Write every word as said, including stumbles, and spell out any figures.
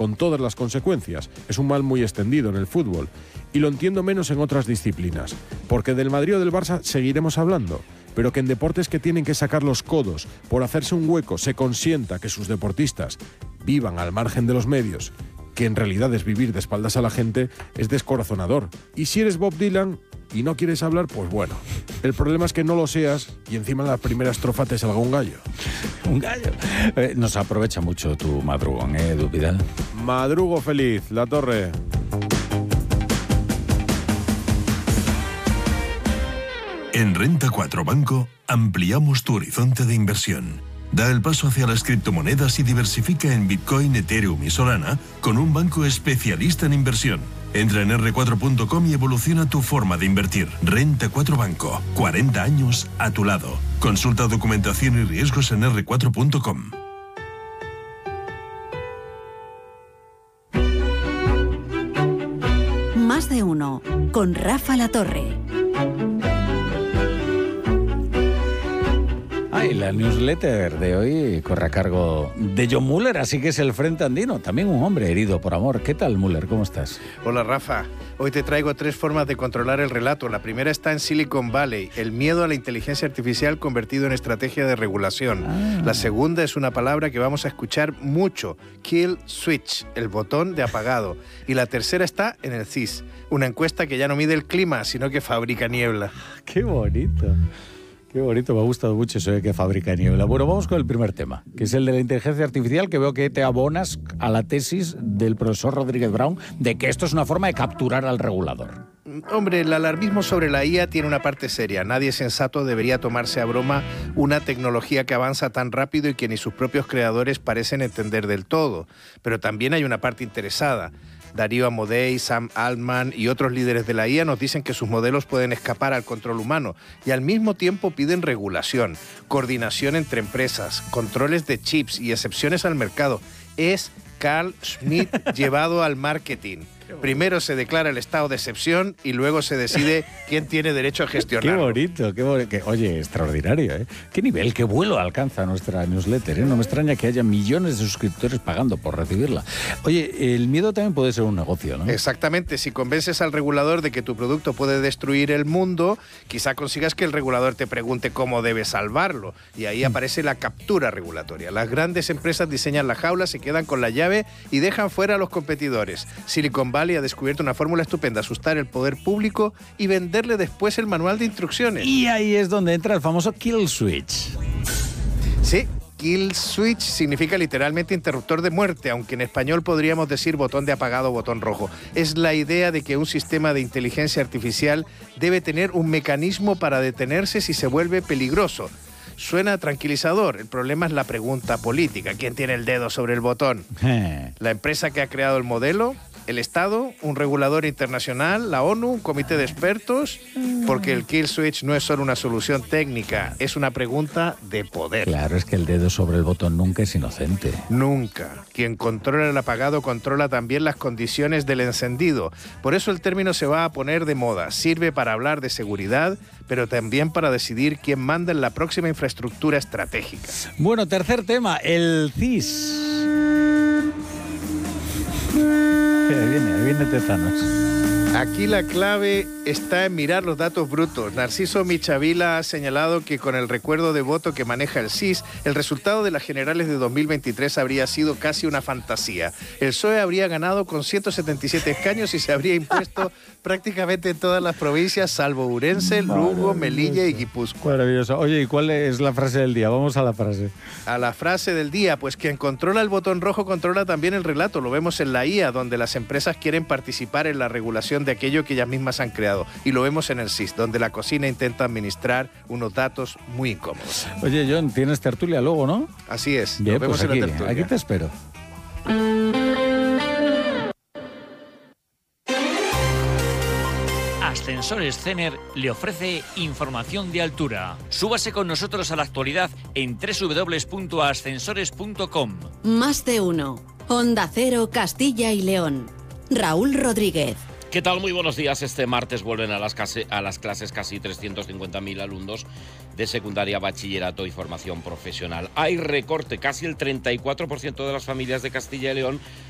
con todas las consecuencias. Es un mal muy extendido en el fútbol. Y lo entiendo menos en otras disciplinas, porque del Madrid o del Barça seguiremos hablando, pero que en deportes que tienen que sacar los codos por hacerse un hueco se consienta que sus deportistas vivan al margen de los medios, que en realidad es vivir de espaldas a la gente, es descorazonador. Y si eres Bob Dylan y no quieres hablar, pues bueno. El problema es que no lo seas y encima en la primera estrofa te salga un gallo. Un gallo. Eh, nos aprovecha mucho tu madrugón, ¿eh, Edu Vidal? Madrugo feliz, La Torre. En Renta cuatro Banco ampliamos tu horizonte de inversión. Da el paso hacia las criptomonedas y diversifica en Bitcoin, Ethereum y Solana con un banco especialista en inversión. Entra en erre cuatro punto com y evoluciona tu forma de invertir. Renta cuatro Banco, cuarenta años a tu lado. Consulta documentación y riesgos en erre cuatro punto com. Más de uno, con Rafa La Torre. Y la newsletter de hoy corre a cargo de John Muller, así que es el Frente Andino, también un hombre herido por amor. ¿Qué tal, Muller? ¿Cómo estás? Hola, Rafa. Hoy te traigo tres formas de controlar el relato. La primera está en Silicon Valley, el miedo a la inteligencia artificial convertido en estrategia de regulación. Ah. La segunda es una palabra que vamos a escuchar mucho, kill switch, el botón de apagado. Y la tercera está en el C I S, una encuesta que ya no mide el clima, sino que fabrica niebla. ¡Qué bonito! Qué bonito, me ha gustado mucho eso de que fabrica niebla. Bueno, vamos con el primer tema, que es el de la inteligencia artificial, que veo que te abonas a la tesis del profesor Rodríguez Brown de que esto es una forma de capturar al regulador. Hombre, el alarmismo sobre la I A tiene una parte seria. Nadie sensato debería tomarse a broma una tecnología que avanza tan rápido y que ni sus propios creadores parecen entender del todo. Pero también hay una parte interesada. Darío Amodei, Sam Altman y otros líderes de la I A nos dicen que sus modelos pueden escapar al control humano y al mismo tiempo piden regulación, coordinación entre empresas, controles de chips y excepciones al mercado. Es Carl Schmitt llevado al marketing. Primero se declara el estado de excepción y luego se decide quién tiene derecho a gestionarlo. Qué bonito, qué bonito. Oye, extraordinario, ¿eh? Qué nivel, qué vuelo alcanza nuestra newsletter, ¿eh? No me extraña que haya millones de suscriptores pagando por recibirla. Oye, el miedo también puede ser un negocio, ¿no? Exactamente. Si convences al regulador de que tu producto puede destruir el mundo, quizá consigas que el regulador te pregunte cómo debes salvarlo. Y ahí aparece la captura regulatoria. Las grandes empresas diseñan la jaula, se quedan con la llave y dejan fuera a los competidores. Silicon Valley ha descubierto una fórmula estupenda: asustar el poder público y venderle después el manual de instrucciones. Y ahí es donde entra el famoso kill switch. Sí, kill switch significa literalmente interruptor de muerte, aunque en español podríamos decir botón de apagado o botón rojo. Es la idea de que un sistema de inteligencia artificial debe tener un mecanismo para detenerse si se vuelve peligroso. Suena tranquilizador. El problema es la pregunta política. ¿Quién tiene el dedo sobre el botón? ¿La empresa que ha creado el modelo? ¿El Estado? ¿Un regulador internacional? ¿La ONU? ¿Un comité de expertos? Porque el kill switch no es solo una solución técnica, es una pregunta de poder. Claro, es que el dedo sobre el botón nunca es inocente. Nunca. Quien controla el apagado controla también las condiciones del encendido. Por eso el término se va a poner de moda. Sirve para hablar de seguridad, pero también para decidir quién manda en la próxima infraestructura estratégica. Bueno, tercer tema, el C I S. Ahí viene, ahí viene Tezanos. Aquí la clave está en mirar los datos brutos. Narciso Michavila ha señalado que con el recuerdo de voto que maneja el C I S, el resultado de las generales de dos mil veintitrés habría sido casi una fantasía. El P S O E habría ganado con ciento setenta y siete escaños y se habría impuesto prácticamente en todas las provincias, salvo Urense, Lugo, Melilla y Guipúzcoa. Maravilloso. Oye, ¿y cuál es la frase del día? Vamos a la frase. A la frase del día, pues quien controla el botón rojo controla también el relato. Lo vemos en la I A, donde las empresas quieren participar en la regulación de aquello que ellas mismas han creado. Y lo vemos en el C I S, donde la cocina intenta administrar unos datos muy incómodos. Oye, John, tienes tertulia luego, ¿no? Así es. Bien, Nos vemos pues aquí, en la tertulia. Aquí te espero. Ascensores Cener le ofrece información de altura. Súbase con nosotros a la actualidad en doble u doble u doble u punto ascensores punto com. Más de uno. Onda Cero, Castilla y León. Raúl Rodríguez. ¿Qué tal? Muy buenos días. Este martes vuelven a las, case, a las clases casi trescientos cincuenta mil alumnos de secundaria, bachillerato y formación profesional. Hay recorte. Casi el treinta y cuatro por ciento de las familias de Castilla y León